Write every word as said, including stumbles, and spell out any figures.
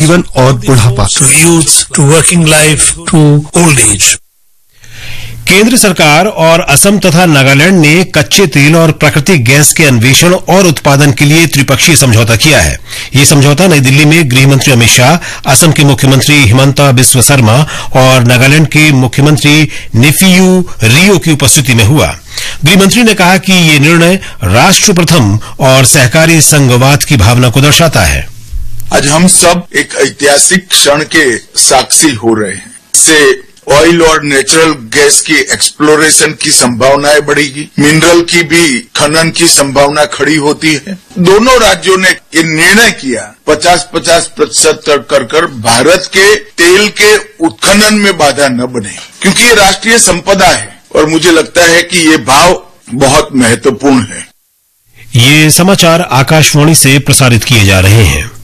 जीवन और बुढ़ापा। To youth, to working life, to old age. केंद्र सरकार और असम तथा नागालैंड ने कच्चे तेल और प्राकृतिक गैस के अन्वेषण और उत्पादन के लिए त्रिपक्षीय समझौता किया है। ये समझौता नई दिल्ली में गृहमंत्री अमित शाह, असम के मुख्यमंत्री हिमंता बिस्वा शर्मा और नागालैंड के मुख्यमंत्री नेफियू रियो की उपस्थिति में हुआ। गृहमंत्री ने कहा कि ये निर्णय राष्ट्र प्रथम और सहकारी संघवाद की भावना को दर्शाता है। आज हम सब एक ऐतिहासिक क्षण के साक्षी हो रहे हैं। इससे ऑयल और नेचुरल गैस की एक्सप्लोरेशन की संभावनाएं बढ़ेगी, मिनरल की भी खनन की संभावना खड़ी होती है। दोनों राज्यों ने ये निर्णय किया पचास पचास प्रतिशत कर कर भारत के तेल के उत्खनन में बाधा न बने, क्योंकि ये राष्ट्रीय संपदा है और मुझे लगता है कि ये भाव बहुत महत्वपूर्ण है। ये समाचार आकाशवाणी से प्रसारित किए जा रहे हैं।